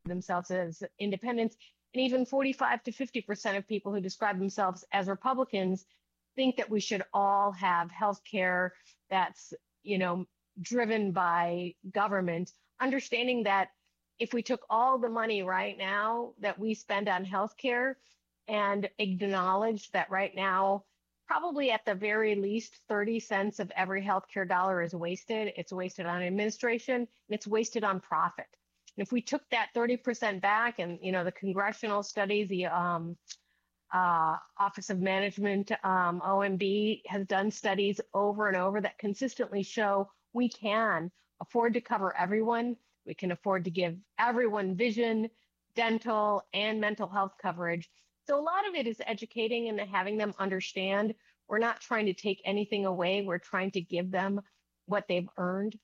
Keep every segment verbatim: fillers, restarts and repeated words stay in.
themselves as independents. And even forty-five to fifty percent of people who describe themselves as Republicans think that we should all have health care that's, you know, driven by government, understanding that if we took all the money right now that we spend on healthcare and acknowledged that right now, probably at the very least, thirty cents of every healthcare dollar is wasted. It's wasted on administration and it's wasted on profit. And if we took that thirty percent back, and you know, the congressional studies, the um, uh, Office of Management, um, O M B, has done studies over and over that consistently show we can afford to cover everyone. We can afford to give everyone vision, dental, and mental health coverage. So a lot of it is educating and having them understand we're not trying to take anything away. We're trying to give them what they've earned.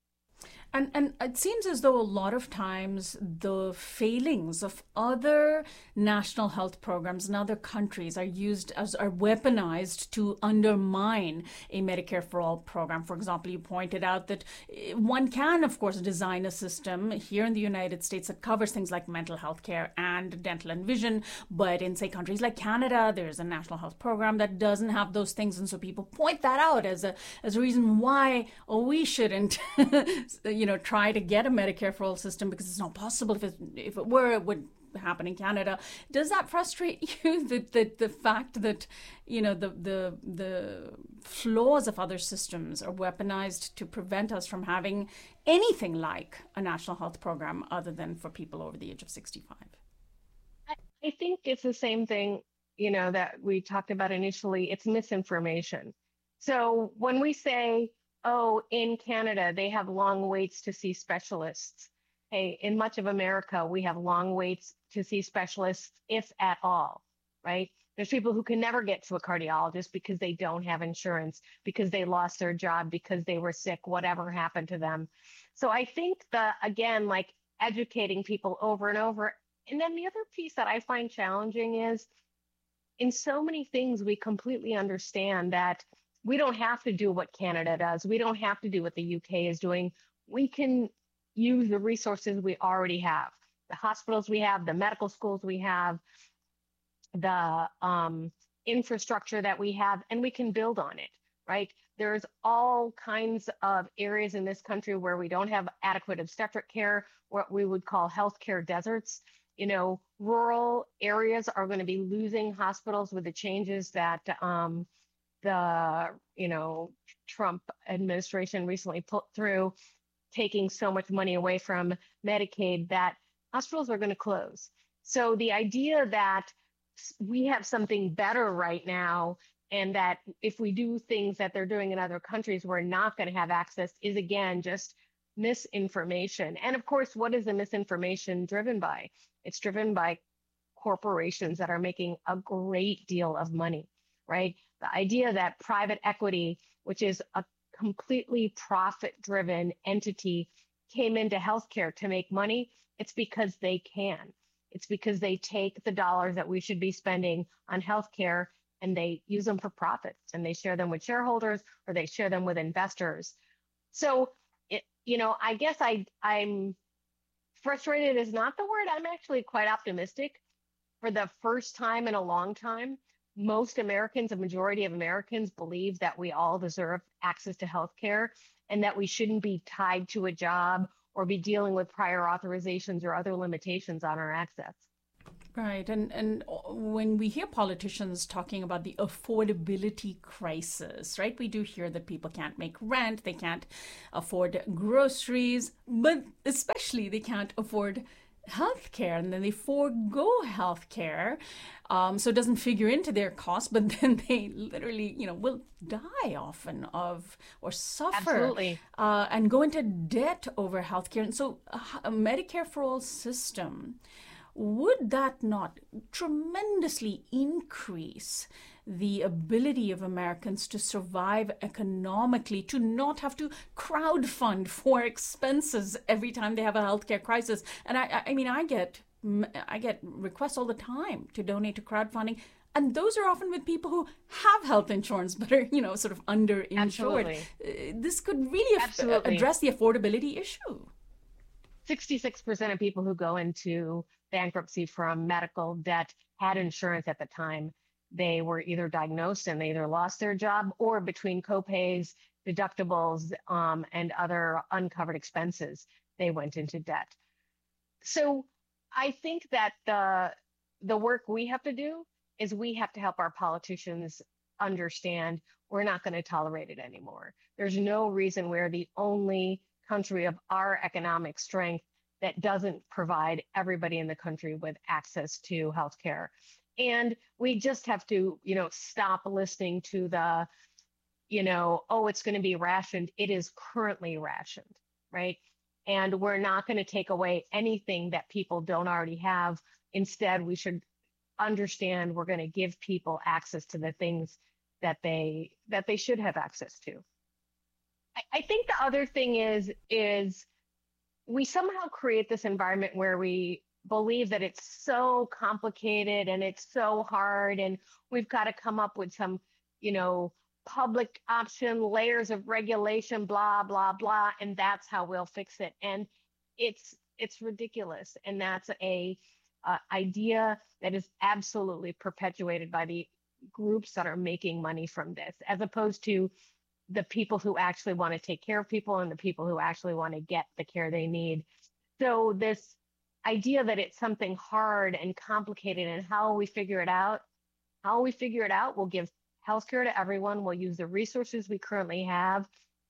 And and it seems as though a lot of times the failings of other national health programs in other countries are used as are weaponized to undermine a Medicare for All program. For example, you pointed out that one can, of course, design a system here in the United States that covers things like mental health care and dental and vision. But in, say, countries like Canada, there's a national health program that doesn't have those things. And so people point that out as a as a reason why oh, we shouldn't you know, try to get a Medicare for All system because it's not possible. If it, if it were, it would happen in Canada. Does that frustrate you, that the, the fact that, you know, the, the, the flaws of other systems are weaponized to prevent us from having anything like a national health program other than for people over the age of sixty-five? I, I think it's the same thing, you know, that we talked about initially. It's misinformation. So when we say, oh, in Canada, they have long waits to see specialists. Hey, in much of America, we have long waits to see specialists, if at all, right? There's people who can never get to a cardiologist because they don't have insurance, because they lost their job, because they were sick, whatever happened to them. So I think that, again, like educating people over and over. And then the other piece that I find challenging is in so many things, we completely understand that we don't have to do what Canada does. We don't have to do what the U K is doing. We can use the resources we already have, the hospitals we have, the medical schools we have, the um, infrastructure that we have, and we can build on it, right? There's all kinds of areas in this country where we don't have adequate obstetric care, what we would call healthcare deserts. You know, rural areas are going to be losing hospitals with the changes that um, the, you know, Trump administration recently put through, taking so much money away from Medicaid, that hospitals are going to close. So the idea that we have something better right now, and that if we do things that they're doing in other countries, we're not going to have access, is again just misinformation. And of course, what is the misinformation driven by? It's driven by corporations that are making a great deal of money, right? The idea that private equity, which is a completely profit-driven entity, came into healthcare to make money, it's because they can. It's because they take the dollars that we should be spending on healthcare and they use them for profits, and they share them with shareholders or they share them with investors. So, it, you know, I guess I, I'm frustrated is not the word. I'm actually quite optimistic. For the first time in a long time, most Americans, a majority of Americans, believe that we all deserve access to healthcare and that we shouldn't be tied to a job or be dealing with prior authorizations or other limitations on our access. Right. And and when we hear politicians talking about the affordability crisis, right, we do hear that people can't make rent, they can't afford groceries, but especially they can't afford healthcare, and then they forego healthcare, um, so it doesn't figure into their cost. But then they literally, you know, will die often of or suffer, Absolutely. Uh, and go into debt over healthcare. And so, a, a Medicare for All system, would that not tremendously increase the ability of Americans to survive economically, to not have to crowdfund for expenses every time they have a healthcare crisis? And I, I mean, I get, I get requests all the time to donate to crowdfunding, and those are often with people who have health insurance but are, you know, sort of underinsured. Uh, this could really af- address the affordability issue. sixty-six percent of people who go into bankruptcy from medical debt had insurance at the time they were either diagnosed, and they either lost their job, or between copays, deductibles, um, and other uncovered expenses, they went into debt. So I think that the the work we have to do is we have to help our politicians understand we're not going to tolerate it anymore. There's no reason we're the only country of our economic strength that doesn't provide everybody in the country with access to healthcare. And we just have to, you know, stop listening to the, you know, oh, it's going to be rationed. It is currently rationed, right? And we're not going to take away anything that people don't already have. Instead, we should understand we're going to give people access to the things that they that they should have access to. I, I think the other thing is is we somehow create this environment where we believe that it's so complicated and it's so hard, and we've got to come up with some, you know, public option, layers of regulation, blah, blah, blah, and that's how we'll fix it. And it's it's ridiculous. And that's a uh, idea that is absolutely perpetuated by the groups that are making money from this, as opposed to the people who actually want to take care of people and the people who actually want to get the care they need. So this idea that it's something hard and complicated, and how we figure it out, how we figure it out, we'll give healthcare to everyone. We'll use the resources we currently have.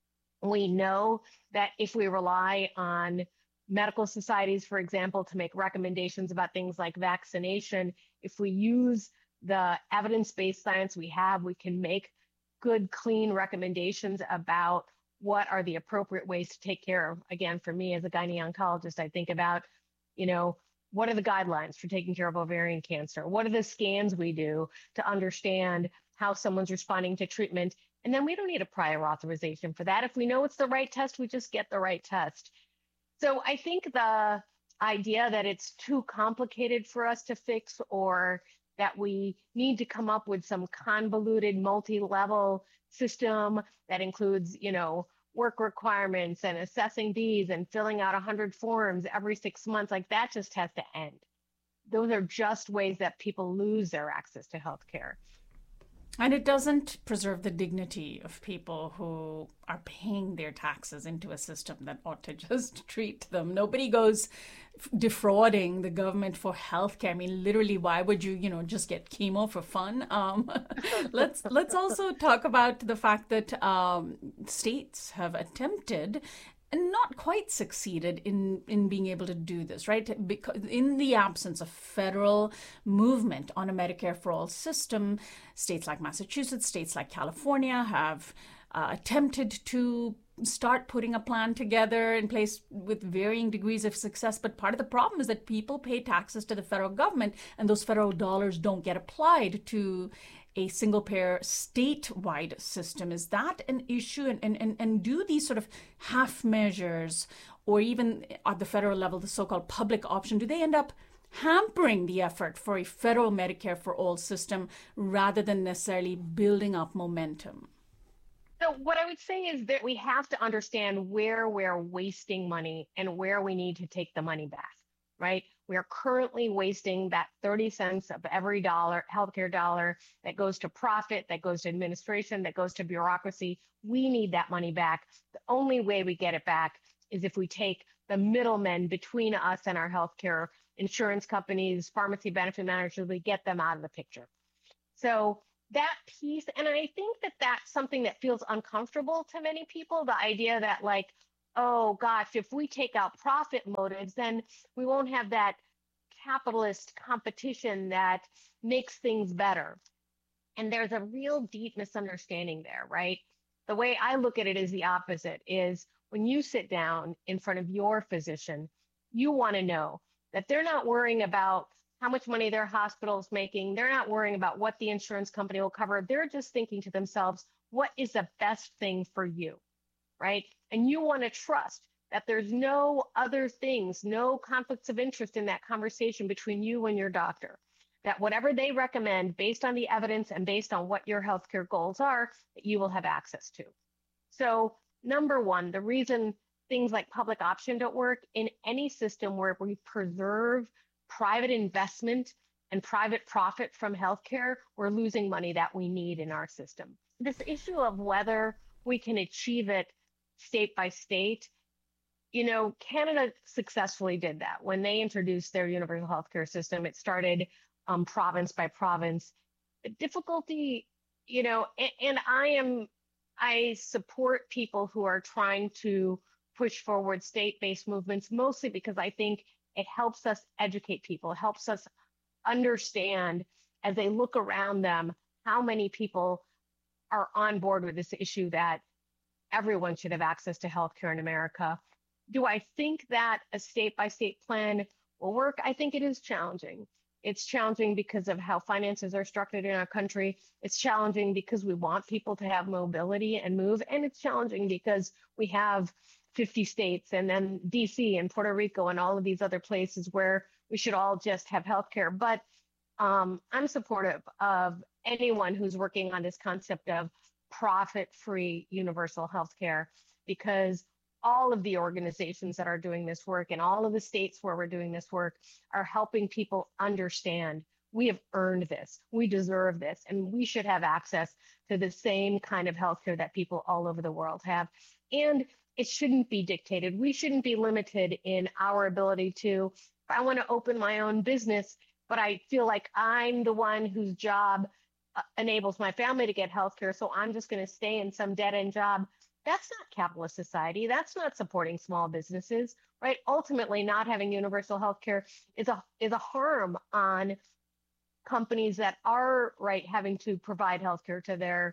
We know that if we rely on medical societies, for example, to make recommendations about things like vaccination, if we use the evidence-based science we have, we can make good, clean recommendations about what are the appropriate ways to take care of. Again, for me as a gynae oncologist, I think about, you know, what are the guidelines for taking care of ovarian cancer? What are the scans we do to understand how someone's responding to treatment? And then we don't need a prior authorization for that. If we know it's the right test, we just get the right test. So I think the idea that it's too complicated for us to fix, or that we need to come up with some convoluted multi-level system that includes, you know, work requirements and assessing these and filling out one hundred forms every six months, like that just has to end. Those are just ways that people lose their access to healthcare. And it doesn't preserve the dignity of people who are paying their taxes into a system that ought to just treat them. Nobody goes defrauding the government for healthcare. I mean, literally, why would you, you know, just get chemo for fun? Um, let's let's also talk about the fact that um, states have attempted and not quite succeeded in, in being able to do this, right? Because in the absence of federal movement on a Medicare for All system, states like Massachusetts, states like California have uh, attempted to start putting a plan together in place with varying degrees of success. But part of the problem is that people pay taxes to the federal government, and those federal dollars don't get applied to a single payer statewide system. Is that an issue? And, and, and do these sort of half measures, or even at the federal level, the so-called public option, do they end up hampering the effort for a federal Medicare for All system rather than necessarily building up momentum? So what I would say is that we have to understand where we're wasting money and where we need to take the money back, right? We are currently wasting that thirty cents of every dollar, healthcare dollar, that goes to profit, that goes to administration, that goes to bureaucracy. We need that money back. The only way we get it back is if we take the middlemen between us and our healthcare insurance companies, pharmacy benefit managers, we get them out of the picture. So that piece, and I think that that's something that feels uncomfortable to many people, the idea that, like, oh gosh, if we take out profit motives, then we won't have that capitalist competition that makes things better. And there's a real deep misunderstanding there, right? The way I look at it is the opposite, is when you sit down in front of your physician, you want to know that they're not worrying about how much money their hospital is making. They're not worrying about what the insurance company will cover. They're just thinking to themselves, what is the best thing for you, right? And you want to trust that there's no other things, no conflicts of interest in that conversation between you and your doctor, that whatever they recommend based on the evidence and based on what your healthcare goals are, that you will have access to. So number one, the reason things like public option don't work, in any system where we preserve private investment and private profit from healthcare, we're losing money that we need in our system. This issue of whether we can achieve it state by state, you know, Canada successfully did that. When they introduced their universal healthcare system, it started um, province by province. The difficulty, you know, and, and I am, I support people who are trying to push forward state-based movements, mostly because I think it helps us educate people, helps us understand as they look around them how many people are on board with this issue that everyone should have access to healthcare in America. Do I think that a state-by-state plan will work? I think it is challenging. It's challenging because of how finances are structured in our country. It's challenging because we want people to have mobility and move. And it's challenging because we have fifty states and then D C and Puerto Rico and all of these other places where we should all just have healthcare. But um, I'm supportive of anyone who's working on this concept of profit-free universal healthcare, because all of the organizations that are doing this work and all of the states where we're doing this work are helping people understand we have earned this, we deserve this, and we should have access to the same kind of healthcare that people all over the world have. And it shouldn't be dictated. We shouldn't be limited in our ability to, if I want to open my own business, but I feel like I'm the one whose job uh, enables my family to get healthcare, so I'm just going to stay in some dead-end job. That's not capitalist society. That's not supporting small businesses, right? Ultimately, not having universal healthcare is a is a harm on companies that are, right, having to provide healthcare to their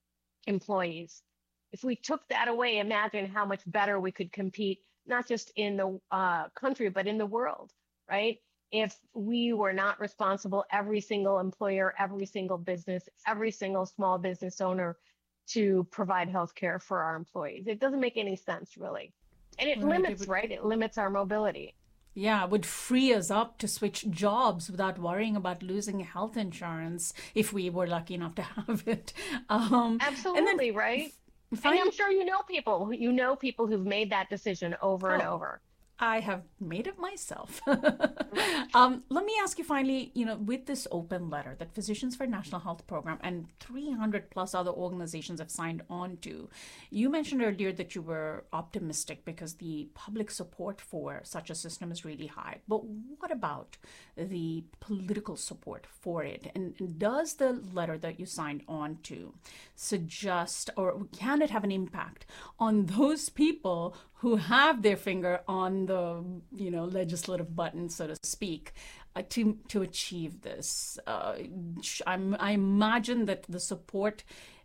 employees. If we took that away, imagine how much better we could compete, not just in the uh, country, but in the world, right? If we were not responsible, every single employer, every single business, every single small business owner, to provide healthcare for our employees. It doesn't make any sense, really. And it Right, limits, it would, right? It limits our mobility. yeah, it would free us up to switch jobs without worrying about losing health insurance if we were lucky enough to have it. Um, and then Absolutely, right? find, And I'm sure you know people, you know people who've made that decision over and oh, over. I have made it myself. Right. um, let me ask you finally, you know, with this open letter that Physicians for National Health Program and three hundred plus other organizations have signed on to, you mentioned earlier that you were optimistic because the public support for such a system is really high. But what about the political support for it? And, and does the letter that you signed on to suggest, or can it have an impact on those people who have their finger on the, you know, legislative button, so to speak, uh, to to achieve this? Uh, I'm, I imagine that the support,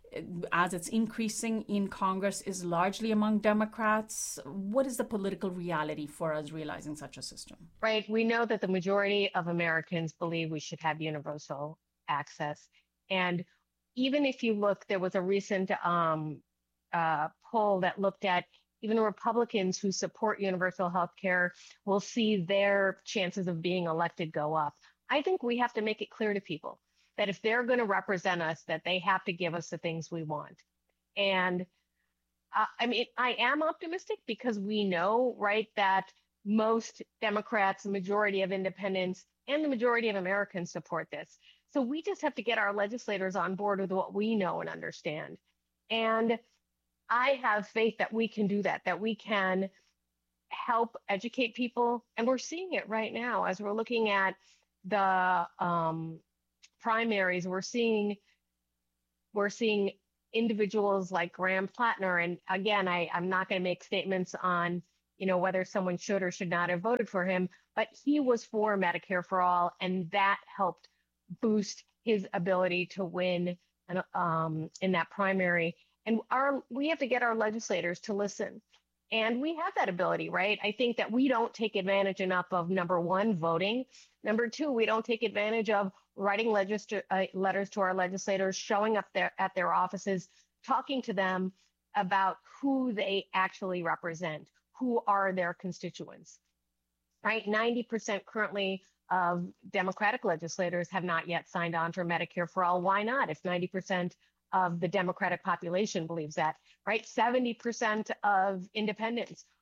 as it's increasing in Congress, is largely among Democrats. What is the political reality for us realizing such a system? Right. We know that the majority of Americans believe we should have universal access. And even if you look, there was a recent um, uh, poll that looked at even Republicans who support universal health care will see their chances of being elected go up. I think we have to make it clear to people that if they're going to represent us, that they have to give us the things we want. And uh, I mean, I am optimistic because we know, right, that most Democrats, the majority of independents, and the majority of Americans support this. So we just have to get our legislators on board with what we know and understand. And I have faith that we can do that, that we can help educate people. And we're seeing it right now as we're looking at the um, primaries. We're seeing we're seeing individuals like Graham Plattner. And again, I, I'm not going to make statements on, you know, whether someone should or should not have voted for him, but he was for Medicare for All, and that helped boost his ability to win an, um, in that primary. And our we have to get our legislators to listen. And we have that ability, right? I think that we don't take advantage enough of, number one, voting. Number two, we don't take advantage of writing legisl- uh, letters to our legislators, showing up there at their offices, talking to them about who they actually represent, who are their constituents, right? ninety percent currently of Democratic legislators have not yet signed on for Medicare for All. Why not? If ninety percent of the Democratic population believes that, right? seventy percent of independents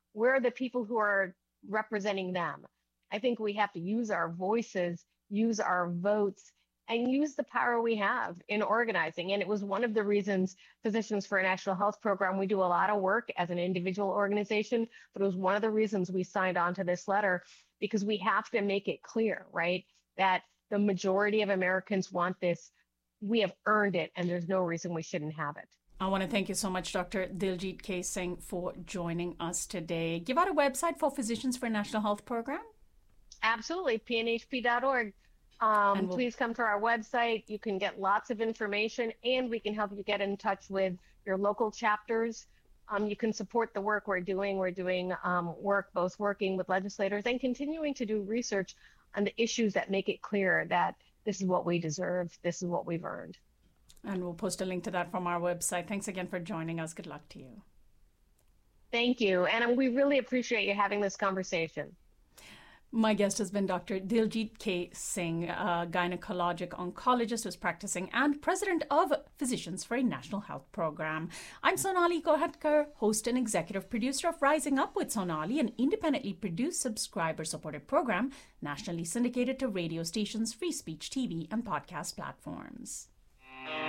we're the people who are representing them. I think we have to use our voices, use our votes, and use the power we have in organizing. And it was one of the reasons Physicians for a National Health Program, we do a lot of work as an individual organization, but it was one of the reasons we signed on to this letter, because we have to make it clear, right, that the majority of Americans want this. We have earned it, and there's no reason we shouldn't have it. I want to thank you so much, Doctor Diljit K. Singh, for joining us today. Give out a website for Physicians for a National Health Program. Absolutely, P N H P dot org. Um, we'll... Please come to our website. You can get lots of information, and we can help you get in touch with your local chapters. Um, you can support the work we're doing. We're doing um, work, both working with legislators and continuing to do research on the issues that make it clear that this is what we deserve, this is what we've earned. And we'll post a link to that from our website. Thanks again for joining us. Good luck to you. Thank you. And we really appreciate you having this conversation. My guest has been Doctor Diljit K. Singh, a gynecologic oncologist who's practicing and president of Physicians for a National Health Program. I'm Sonali Kohatkar, host and executive producer of Rising Up with Sonali, an independently produced, subscriber-supported program nationally syndicated to radio stations, free speech T V, and podcast platforms.